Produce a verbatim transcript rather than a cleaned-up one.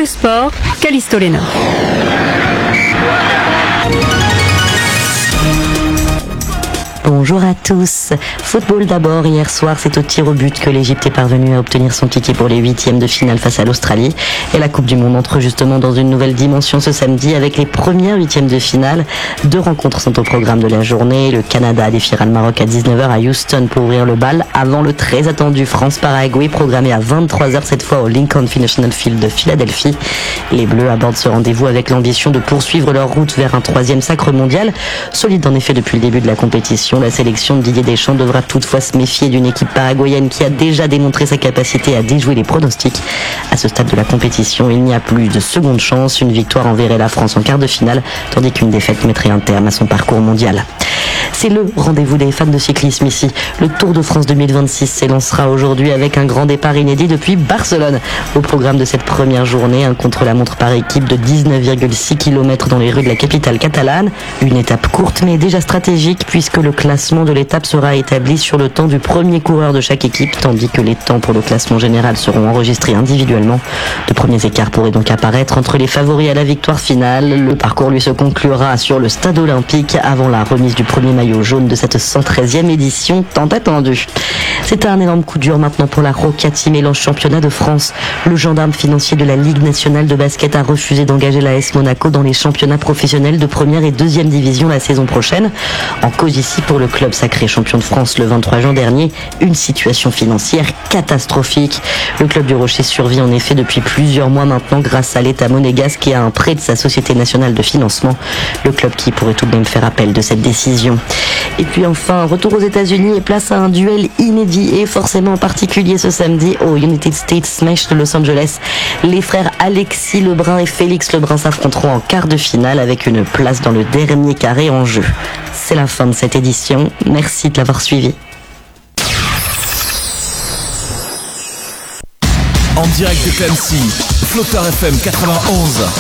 le sport, Callisto Lena. Bonjour à tous. Football d'abord. Hier soir, c'est au tir au but que l'Égypte est parvenue à obtenir son ticket pour les huitièmes de finale face à l'Australie. Et la Coupe du Monde entre justement dans une nouvelle dimension ce samedi avec les premières huitièmes de finale. Deux rencontres sont au programme de la journée. Le Canada défiera le Maroc à dix-neuf heures à Houston pour ouvrir le bal avant le très attendu France-Paraguay programmé à vingt-trois heures cette fois au Lincoln Financial Field de Philadelphie. Les Bleus abordent ce rendez-vous avec l'ambition de poursuivre leur route vers un troisième sacre mondial. Solide en effet depuis le début de la compétition. La sélection de Didier Deschamps devra toutefois se méfier d'une équipe paraguayenne qui a déjà démontré sa capacité à déjouer les pronostics. À ce stade de la compétition, il n'y a plus de seconde chance. Une victoire enverrait la France en quart de finale, tandis qu'une défaite mettrait un terme à son parcours mondial. C'est le rendez-vous des fans de cyclisme ici. Le Tour de France deux mille vingt-six s'élancera aujourd'hui avec un grand départ inédit depuis Barcelone. Au programme de cette première journée, un contre-la-montre par équipe de dix-neuf virgule six kilomètres dans les rues de la capitale catalane. Une étape courte mais déjà stratégique puisque le classement de l'étape sera établi sur le temps du premier coureur de chaque équipe, tandis que les temps pour le classement général seront enregistrés individuellement. De premiers écarts pourraient donc apparaître entre les favoris à la victoire finale. Le parcours lui se conclura sur le stade olympique avant la remise du premier maillot jaune de cette cent treizième édition tant attendue. C'est un énorme coup dur maintenant pour la Roca Team Mélange Championnat de France. Le gendarme financier de la Ligue nationale de basket a refusé d'engager l'A S Monaco dans les championnats professionnels de première et deuxième division la saison prochaine. En cause ici pour le club sacré champion de France le vingt-trois juin dernier, une situation financière catastrophique. Le club du Rocher survit en effet depuis plusieurs mois maintenant grâce à l'État monégasque et à un prêt de sa Société nationale de financement. Le club qui pourrait tout de même faire appel de cette décision. Et puis enfin, retour aux États-Unis et place à un duel inédit et forcément particulier ce samedi au United States Smash de Los Angeles. Les frères Alexis Lebrun et Félix Lebrun s'affronteront en quart de finale avec une place dans le dernier carré en jeu. C'est la fin de cette édition. Merci de l'avoir suivi. En direct de Clancy, Flotteur F M quatre-vingt-onze.